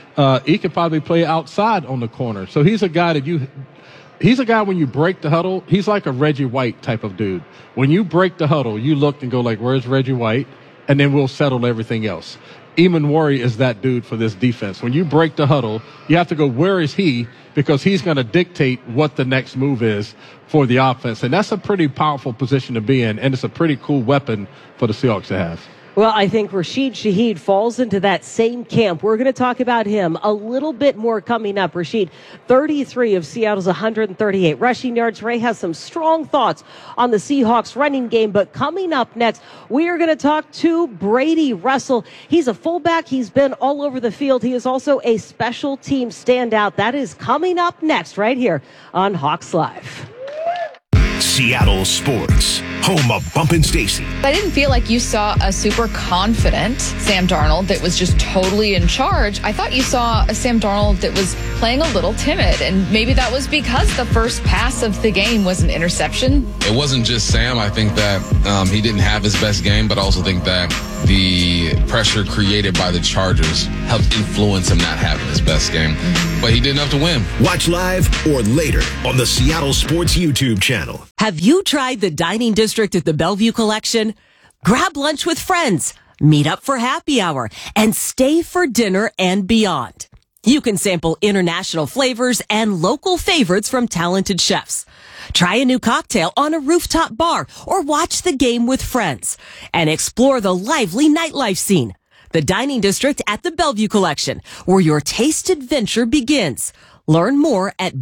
probably play outside on the corner. So he's a guy that he's a guy when you break the huddle, he's like a Reggie White type of dude. When you break the huddle, you look and go like, where's Reggie White? And then we'll settle everything else. Eamon Worry is that dude for this defense. When you break the huddle, you have to go, where is he? Because he's going to dictate what the next move is for the offense. And that's a pretty powerful position to be in, and it's a pretty cool weapon for the Seahawks to have. Well, I think Rashid Shaheed falls into that same camp. We're going to talk about him a little bit more coming up. Rashid, 33 of Seattle's 138 rushing yards. Ray has some strong thoughts on the Seahawks running game, but coming up next, we are going to talk to Brady Russell. He's a fullback. He's been all over the field. He is also a special team standout. That is coming up next right here on Hawks Live. Seattle Sports, home of Bumpin' Stacy. I didn't feel like you saw a super confident Sam Darnold that was just totally in charge. I thought you saw a Sam Darnold that was playing a little timid, and maybe that was because the first pass of the game was an interception. It wasn't just Sam. I think that he didn't have his best game, but I also think that the pressure created by the Chargers helped influence him not having his best game. But he did enough to win. Watch live or later on the Seattle Sports YouTube channel. Have you tried the dining district at the Bellevue Collection? Grab lunch with friends, meet up for happy hour, and stay for dinner and beyond. You can sample international flavors and local favorites from talented chefs. Try a new cocktail on a rooftop bar or watch the game with friends and explore the lively nightlife scene. The Dining District at the Bellevue Collection, where your taste adventure begins. Learn more at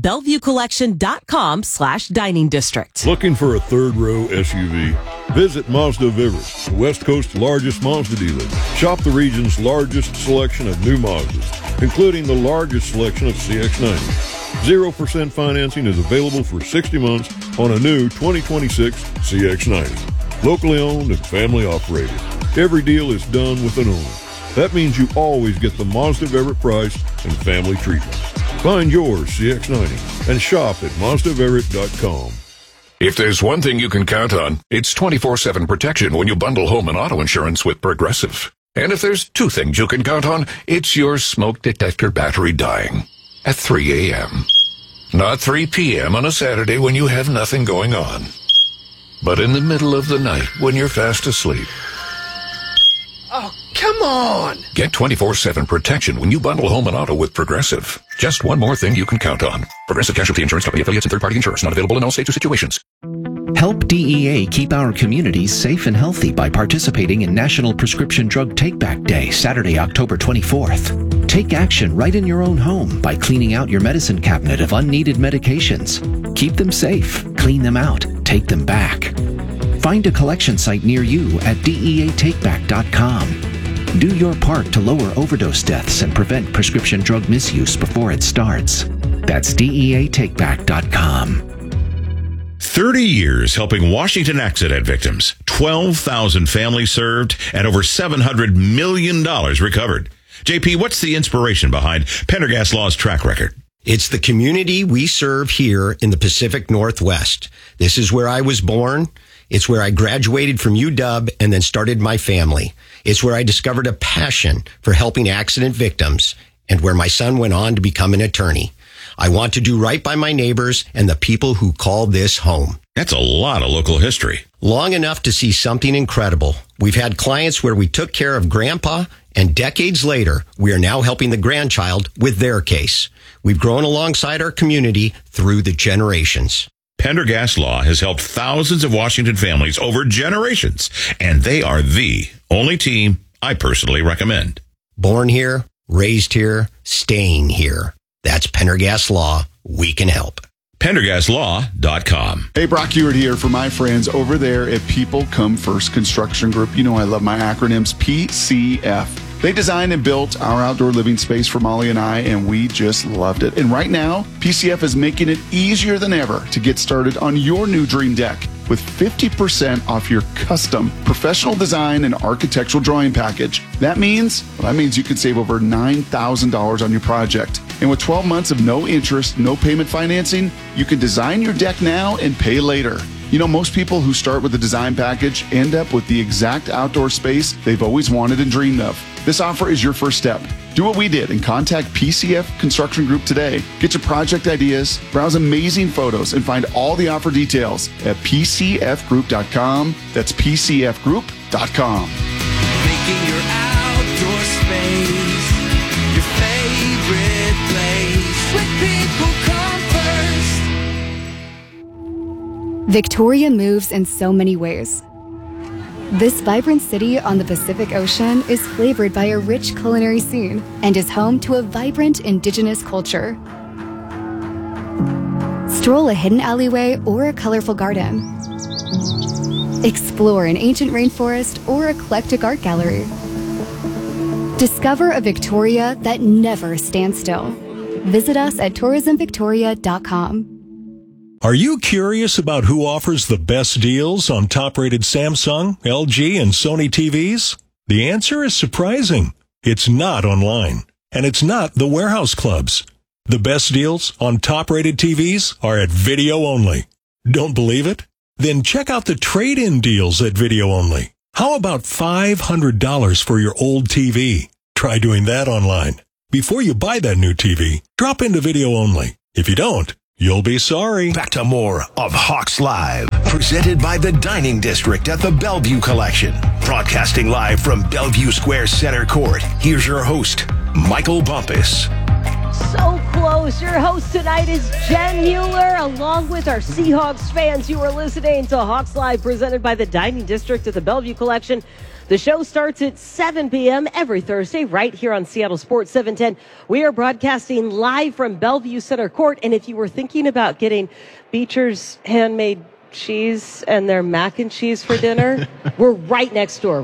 BellevueCollection.com/dining district. Looking for a third-row SUV? Visit Mazda of Everett, the West Coast's largest Mazda dealer. Shop the region's largest selection of new Mazdas, including the largest selection of CX-90s. 0% financing is available for 60 months on a new 2026 CX-90. Locally owned and family operated. Every deal is done with an owner. That means you always get the Mazda of Everett price and family treatment. Find yours CX-90 and shop at MazdaofEverett.com. If there's one thing you can count on, it's 24/7 protection when you bundle home and auto insurance with Progressive. And if there's two things you can count on, it's your smoke detector battery dying at 3 a.m. Not 3 p.m. on a Saturday when you have nothing going on, but in the middle of the night when you're fast asleep. Oh, come on! Get 24/7 protection when you bundle home and auto with Progressive. Just one more thing you can count on. Progressive Casualty Insurance Company affiliates and third-party insurers. Not available in all states or situations. Help DEA keep our communities safe and healthy by participating in National Prescription Drug Take-Back Day, Saturday, October 24th. Take action right in your own home by cleaning out your medicine cabinet of unneeded medications. Keep them safe, clean them out, take them back. Find a collection site near you at DEATakeback.com. Do your part to lower overdose deaths and prevent prescription drug misuse before it starts. That's DEATakeback.com. 30 years helping Washington accident victims, 12,000 families served, and over $700 million recovered. JP, what's the inspiration behind Pendergast Law's track record? It's the community we serve here in the Pacific Northwest. This is where I was born. It's where I graduated from UW and then started my family. It's where I discovered a passion for helping accident victims and where my son went on to become an attorney. I want to do right by my neighbors and the people who call this home. That's a lot of local history. Long enough to see something incredible. We've had clients where we took care of Grandpa, and decades later, we are now helping the grandchild with their case. We've grown alongside our community through the generations. Pendergast Law has helped thousands of Washington families over generations, and they are the only team I personally recommend. Born here, raised here, staying here. That's Pendergast Law. We can help. PendergastLaw.com. Hey, Brock Ewart here for my friends over there at People Come First Construction Group. You know I love my acronyms, PCF. They designed and built our outdoor living space for Molly and I, and we just loved it. And right now, PCF is making it easier than ever to get started on your new dream deck with 50% off your custom professional design and architectural drawing package. That means you can save over $9,000 on your project. And with 12 months of no interest, no payment financing, you can design your deck now and pay later. You know, most people who start with a design package end up with the exact outdoor space they've always wanted and dreamed of. This offer is your first step. Do what we did and contact PCF Construction Group today. Get your project ideas, browse amazing photos, and find all the offer details at PCFgroup.com. That's PCFgroup.com. Making your outdoor space your favorite place. When people come first. Victoria moves in so many ways. This vibrant city on the Pacific Ocean is flavored by a rich culinary scene and is home to a vibrant indigenous culture. Stroll a hidden alleyway or a colorful garden. Explore an ancient rainforest or eclectic art gallery. Discover a Victoria that never stands still. Visit us at tourismvictoria.com. Are you curious about who offers the best deals on top-rated Samsung, LG, and Sony TVs? The answer is surprising. It's not online, and it's not the warehouse clubs. The best deals on top-rated TVs are at Video Only. Don't believe it? Then check out the trade-in deals at Video Only. How about $500 for your old TV? Try doing that online. Before you buy that new TV, drop into Video Only. If you don't, you'll be sorry. Back to more of Hawks Live, presented by the Dining District at the Bellevue Collection. Broadcasting live from Bellevue Square Center Court, here's your host, Michael Bumpus. So close. Your host tonight is Jen Mueller, along with our Seahawks fans. You are listening to Hawks Live, presented by the Dining District at the Bellevue Collection. The show starts at 7 p.m. every Thursday right here on Seattle Sports 710. We are broadcasting live from Bellevue Center Court. And if you were thinking about getting Beecher's handmade cheese and their mac and cheese for dinner, we're right next door.